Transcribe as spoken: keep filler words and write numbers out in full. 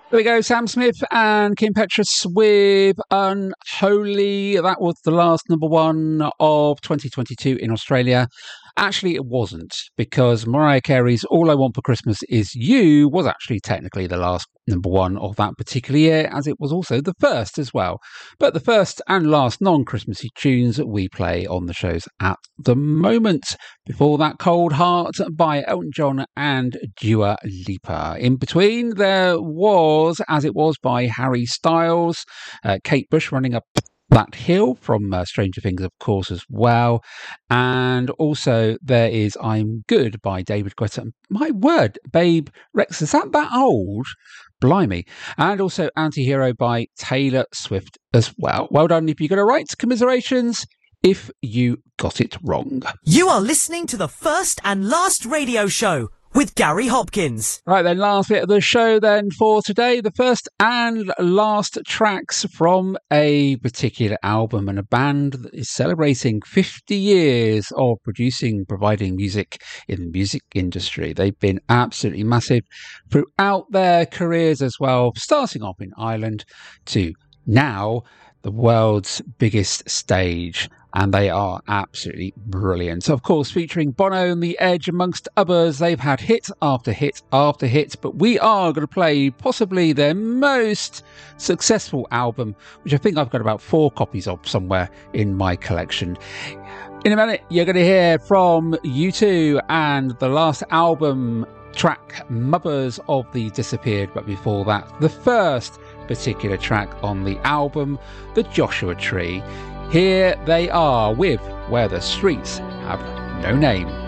There we go, Sam Smith and Kim Petras with Unholy. That was the last number one of twenty twenty-two in Australia. Actually, it wasn't, because Mariah Carey's All I Want for Christmas Is You was actually technically the last number one of that particular year, as it was also the first as well. But the first and last non-Christmassy tunes we play on the shows at the moment. Before that, Cold Heart by Elton John and Dua Lipa. In between, there was As It Was by Harry Styles, uh, Kate Bush Running Up That Hill from uh, Stranger Things, of course, as well. And also there is I'm Good by David Guetta. My word, Babe Rex, is that that old? Blimey. And also Anti-Hero by Taylor Swift as well. Well done if you got it right. Commiserations if you got it wrong. You are listening to the first and last radio show with Gary Hopkins. Right then, last bit of the show then for today. The first and last tracks from a particular album and a band that is celebrating fifty years of producing, providing music in the music industry. They've been absolutely massive throughout their careers as well, starting off in Ireland to now the world's biggest stage. And they are absolutely brilliant. Of course, featuring Bono and The Edge amongst others. They've had hit after hit after hit. But we are going to play possibly their most successful album, which I think I've got about four copies of somewhere in my collection. In a minute, you're going to hear from U two and the last album track, Mothers of the Disappeared. But before that, the first particular track on the album, The Joshua Tree. Here they are with Where the Streets Have No Name.